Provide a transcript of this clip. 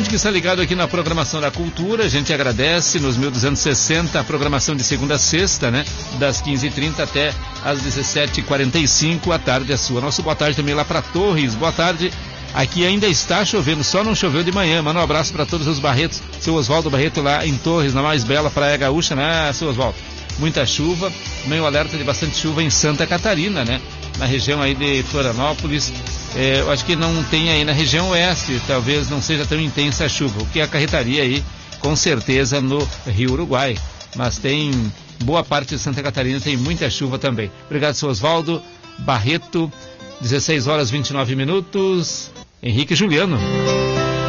que está ligado aqui na programação da Cultura. A gente agradece nos 1260 a programação de segunda a sexta, né? Das 15h30 até as 17h45. A tarde é sua. Nosso boa tarde também lá para Torres. Boa tarde. Aqui ainda está chovendo, só não choveu de manhã. Manda um abraço para todos os Barretos. Seu Oswaldo Barreto lá em Torres, na mais bela Praia Gaúcha, né, seu Oswaldo? Muita chuva. Também o alerta de bastante chuva em Santa Catarina, né? Na região aí de Florianópolis. Eu acho que não tem aí na região oeste, talvez não seja tão intensa a chuva, o que acarretaria aí, com certeza, no Rio Uruguai. Mas tem boa parte de Santa Catarina, tem muita chuva também. Obrigado, seu Oswaldo Barreto. 16h29. Henrique e Juliano.